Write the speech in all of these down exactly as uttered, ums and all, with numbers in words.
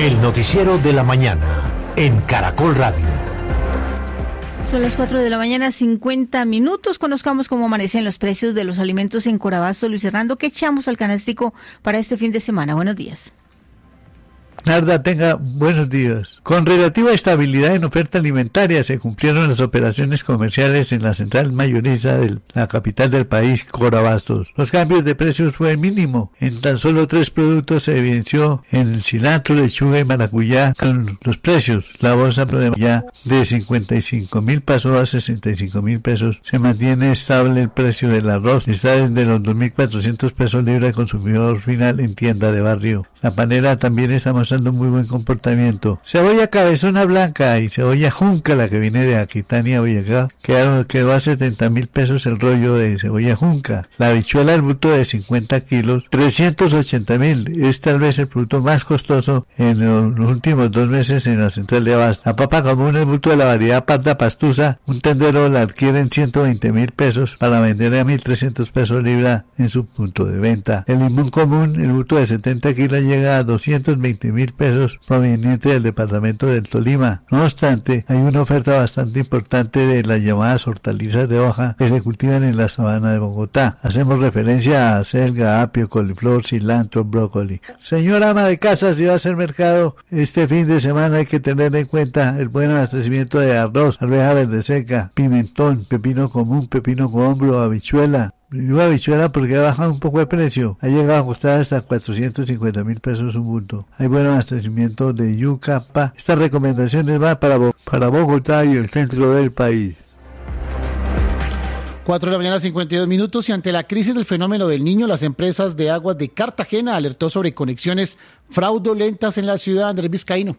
El noticiero de la mañana en Caracol Radio. Son las cuatro de la mañana, cincuenta minutos. Conozcamos cómo amanecen los precios de los alimentos en Corabasto. Luis Hernando, ¿qué echamos al canástico para este fin de semana? Buenos días. Narda, tenga buenos días. Con relativa estabilidad en oferta alimentaria se cumplieron las operaciones comerciales en la central mayorista de la capital del país, Corabastos. Los cambios de precios fue mínimo. En tan solo tres productos se evidenció en el cilantro, lechuga y maracuyá con los precios. La bolsa ya de cincuenta y cinco mil pasó a sesenta y cinco mil pesos. Se mantiene estable el precio del arroz. Está desde los dos mil cuatrocientos pesos libra de consumidor final en tienda de barrio. La panela también está mostrando muy buen comportamiento. Cebolla cabezona blanca y cebolla junca, la que viene de Aquitania, Boyacá, quedó, quedó a setenta mil pesos el rollo de cebolla junca. La habichuela, el bulto de cincuenta kilos, trescientos ochenta mil. Es tal vez el producto más costoso en los últimos dos meses en la central de abasto. La papa común, el bulto de la variedad parda pastusa, un tendero la adquiere en ciento veinte mil pesos para vender a mil trescientos pesos libra en su punto de venta. El limón común, el bulto de setenta kilos, llega a doscientos veinte mil pesos proveniente del departamento del Tolima. No obstante, hay una oferta bastante importante de las llamadas hortalizas de hoja que se cultivan en la sabana de Bogotá. Hacemos referencia a selga, apio, coliflor, cilantro, brócoli. Señora ama de casa, si va a hacer mercado este fin de semana hay que tener en cuenta el buen abastecimiento de arroz, arveja verde seca, pimentón, pepino común, pepino con hombro, habichuela. Digo habichuela porque ha bajado un poco de precio. Ha llegado a costar hasta cuatrocientos cincuenta mil pesos un bulto. Hay buen abastecimiento de yuca, pa. Estas recomendaciones van para, Bo- para Bogotá y el centro del país. cuatro de la mañana, cincuenta y dos minutos, y ante la crisis del fenómeno del Niño, las empresas de aguas de Cartagena alertó sobre conexiones fraudulentas en la ciudad. Andrés Vizcaíno.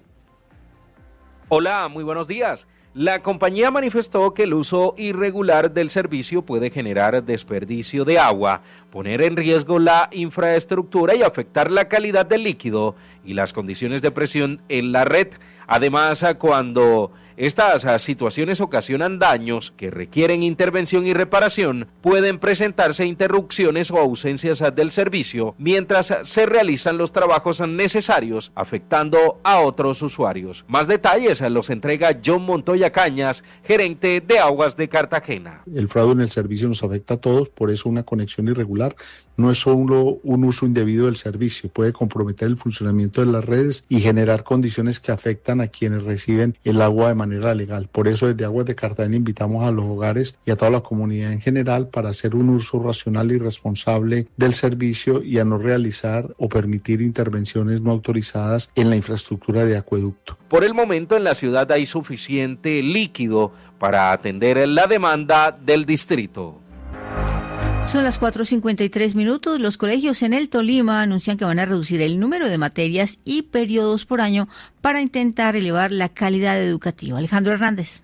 Hola, muy buenos días. La compañía manifestó que el uso irregular del servicio puede generar desperdicio de agua, poner en riesgo la infraestructura y afectar la calidad del líquido y las condiciones de presión en la red. Además, cuando estas situaciones ocasionan daños que requieren intervención y reparación, pueden presentarse interrupciones o ausencias del servicio mientras se realizan los trabajos necesarios, afectando a otros usuarios. Más detalles los entrega John Montoya Cañas, gerente de Aguas de Cartagena. El fraude en el servicio nos afecta a todos, por eso una conexión irregular no es solo un uso indebido del servicio, puede comprometer el funcionamiento de las redes y generar condiciones que afectan a quienes reciben el agua de manera legal. Por eso desde Aguas de Cartagena invitamos a los hogares y a toda la comunidad en general para hacer un uso racional y responsable del servicio y a no realizar o permitir intervenciones no autorizadas en la infraestructura de acueducto. Por el momento en la ciudad hay suficiente líquido para atender la demanda del distrito. Son las cuatro cincuenta y tres minutos. Los colegios en el Tolima anuncian que van a reducir el número de materias y periodos por año para intentar elevar la calidad educativa. Alejandro Hernández.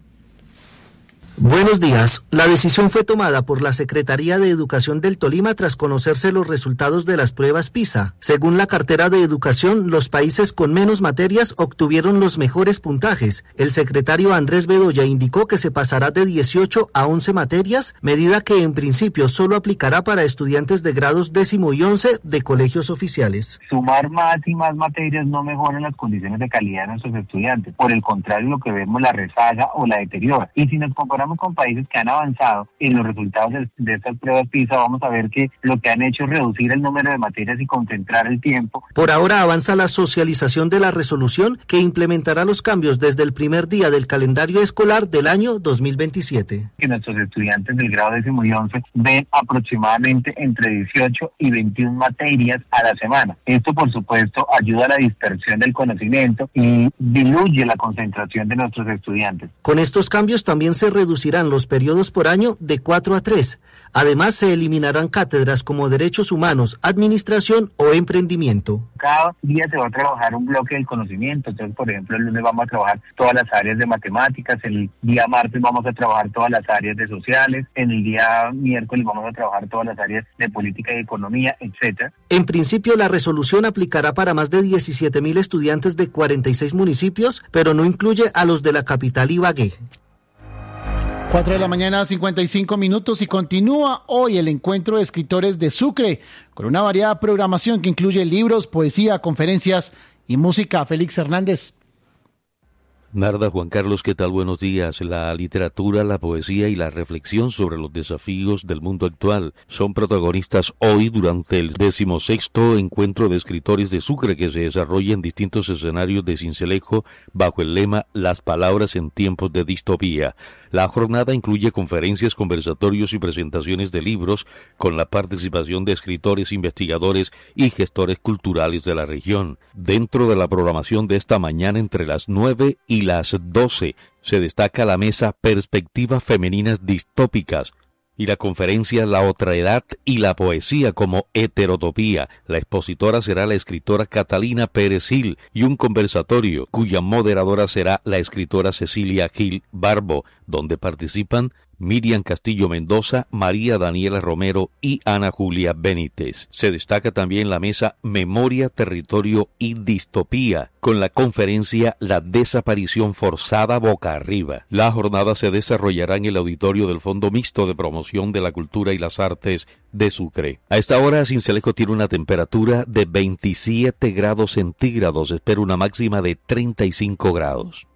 Buenos días. La decisión fue tomada por la Secretaría de Educación del Tolima tras conocerse los resultados de las pruebas PISA. Según la cartera de Educación, los países con menos materias obtuvieron los mejores puntajes. El secretario Andrés Bedoya indicó que se pasará de dieciocho a once materias, medida que en principio solo aplicará para estudiantes de grados décimo y once de colegios oficiales. Sumar más y más materias no mejora las condiciones de calidad de nuestros estudiantes. Por el contrario, lo que vemos la rezaga o la deteriora. Y si nos comparamos con países que han avanzado en los resultados de, de estas pruebas PISA, vamos a ver que lo que han hecho es reducir el número de materias y concentrar el tiempo. Por ahora avanza la socialización de la resolución que implementará los cambios desde el primer día del calendario escolar del año dos mil veintisiete. Que nuestros estudiantes del grado décimo y once ven aproximadamente entre dieciocho y veintiuna materias a la semana. Esto, por supuesto, ayuda a la dispersión del conocimiento y diluye la concentración de nuestros estudiantes. Con estos cambios también se reducirán los periodos por año de cuatro a tres. Además, se eliminarán cátedras como Derechos Humanos, Administración o Emprendimiento. Cada día se va a trabajar un bloque del conocimiento. Entonces, por ejemplo, el lunes vamos a trabajar todas las áreas de matemáticas, el día martes vamos a trabajar todas las áreas de sociales, en el día miércoles vamos a trabajar todas las áreas de política y economía, etcétera. En principio, la resolución aplicará para más de diecisiete mil estudiantes de cuarenta y seis municipios, pero no incluye a los de la capital Ibagué. cuatro de la mañana, cincuenta y cinco minutos, y continúa hoy el encuentro de escritores de Sucre con una variada programación que incluye libros, poesía, conferencias Y música, Félix Hernández. Narda, Juan Carlos, ¿qué tal? Buenos días. La literatura, la poesía y la reflexión sobre los desafíos del mundo actual son protagonistas hoy durante el decimosexto encuentro de escritores de Sucre que se desarrolla en distintos escenarios de Sincelejo bajo el lema Las palabras en tiempos de distopía. La jornada incluye conferencias, conversatorios y presentaciones de libros con la participación de escritores, investigadores y gestores culturales de la región. Dentro de la programación de esta mañana entre las nueve y las doce se destaca la mesa Perspectivas Femeninas Distópicas y la conferencia La Otraedad y la Poesía como Heterotopía. La expositora será la escritora Catalina Pérez Gil y un conversatorio cuya moderadora será la escritora Cecilia Gil Barbo, donde participan Miriam Castillo Mendoza, María Daniela Romero y Ana Julia Benítez. Se destaca también la mesa Memoria, Territorio y Distopía, con la conferencia La Desaparición Forzada Boca Arriba. La jornada se desarrollará en el auditorio del Fondo Mixto de Promoción de la Cultura y las Artes de Sucre. A esta hora, Sincelejo tiene una temperatura de veintisiete grados centígrados, espera una máxima de treinta y cinco grados.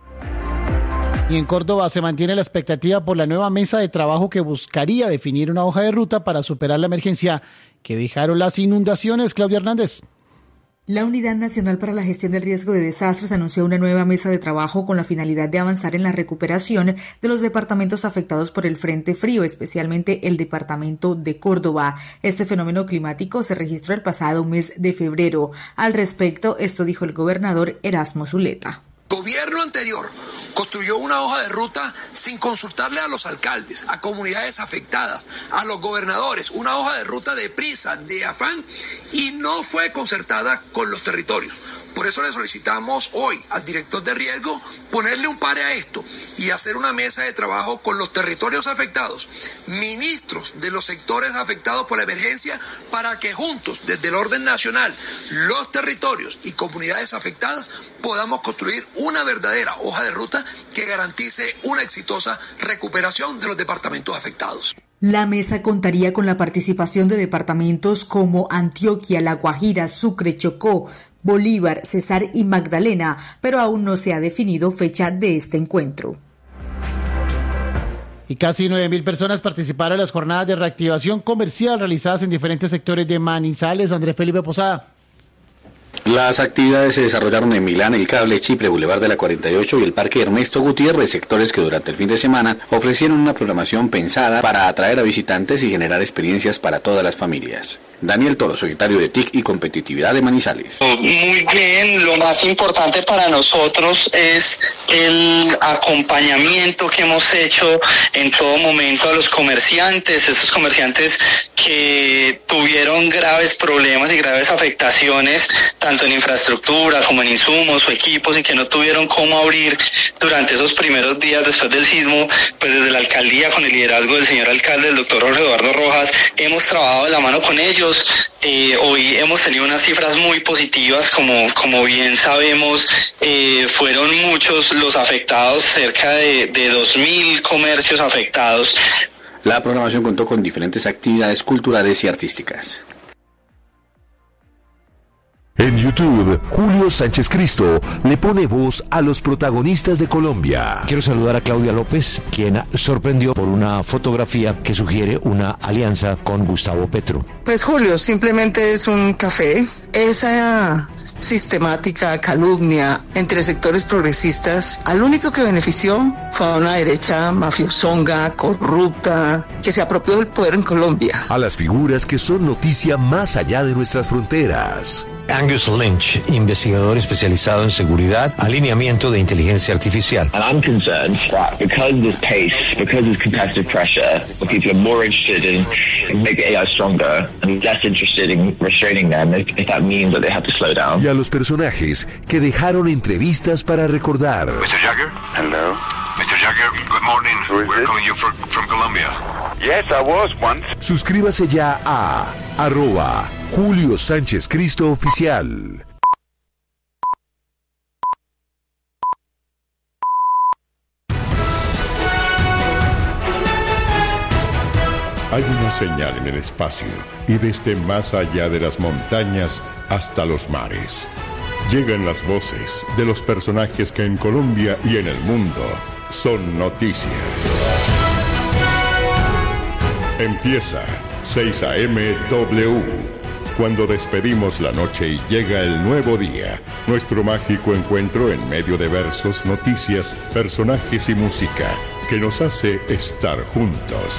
Y en Córdoba se mantiene la expectativa por la nueva mesa de trabajo que buscaría definir una hoja de ruta para superar la emergencia que dejaron las inundaciones. Claudia Hernández. La Unidad Nacional para la Gestión del Riesgo de Desastres anunció una nueva mesa de trabajo con la finalidad de avanzar en la recuperación de los departamentos afectados por el Frente Frío, especialmente el departamento de Córdoba. Este fenómeno climático se registró el pasado mes de febrero. Al respecto, esto dijo el gobernador Erasmo Zuleta. Gobierno anterior construyó una hoja de ruta sin consultarle a los alcaldes, a comunidades afectadas, a los gobernadores, una hoja de ruta de prisa, de afán, y no fue concertada con los territorios. Por eso le solicitamos hoy al director de riesgo ponerle un pare a esto y hacer una mesa de trabajo con los territorios afectados, ministros de los sectores afectados por la emergencia, para que juntos, desde el orden nacional, los territorios y comunidades afectadas, podamos construir una verdadera hoja de ruta que garantice una exitosa recuperación de los departamentos afectados. La mesa contaría con la participación de departamentos como Antioquia, La Guajira, Sucre, Chocó, Bolívar, Cesar y Magdalena, pero aún no se ha definido fecha de este encuentro. Y casi nueve mil personas participaron en las jornadas de reactivación comercial realizadas en diferentes sectores de Manizales. Andrés Felipe Posada. Las actividades se desarrollaron en Milán, El Cable, Chipre, Boulevard de la cuarenta y ocho y el Parque Ernesto Gutiérrez, sectores que durante el fin de semana ofrecieron una programación pensada para atraer a visitantes y generar experiencias para todas las familias. Daniel Toro, secretario de T I C y Competitividad de Manizales. Muy bien, lo más importante para nosotros es el acompañamiento que hemos hecho en todo momento a los comerciantes, esos comerciantes que tuvieron graves problemas y graves afectaciones, tanto en infraestructura como en insumos o equipos, y que no tuvieron cómo abrir durante esos primeros días después del sismo. Pues desde la alcaldía, con el liderazgo del señor alcalde, el doctor Jorge Eduardo Rojas, hemos trabajado de la mano con ellos. Eh, hoy hemos tenido unas cifras muy positivas, como, como bien sabemos, eh, fueron muchos los afectados, cerca de, de dos mil comercios afectados. La programación contó con diferentes actividades culturales y artísticas. En YouTube, Julio Sánchez Cristo le pone voz a los protagonistas de Colombia. Quiero saludar a Claudia López, quien sorprendió por una fotografía que sugiere una alianza con Gustavo Petro. Pues Julio, simplemente es un café. Esa sistemática calumnia entre sectores progresistas, al único que benefició fue a una derecha mafiosonga, corrupta, que se apropió del poder en Colombia. A las figuras que son noticia más allá de nuestras fronteras. Angus Lynch, investigador especializado en seguridad, alineamiento de inteligencia artificial. And I'm concerned that because of this pace, because of this competitive pressure, people are more interested in making A I stronger and less interested in restraining them, if, if that means that they have to slow down. Y a los personajes que dejaron entrevistas para recordar. mister Jagger? Hello. mister Jagger, good morning. We're calling you from, from Colombia. Yes, I was once. Suscríbase ya a arroba Julio Sánchez Cristo Oficial. Hay una señal en el espacio y desde más allá de las montañas hasta los mares. Llegan las voces de los personajes que en Colombia y en el mundo son noticia. Empieza seis A M W. Cuando despedimos la noche y llega el nuevo día, nuestro mágico encuentro en medio de versos, noticias, personajes y música que nos hace estar juntos.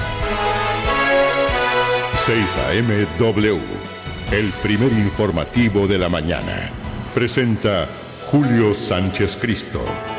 seis A M W, el primer informativo de la mañana. Presenta Julio Sánchez Cristo.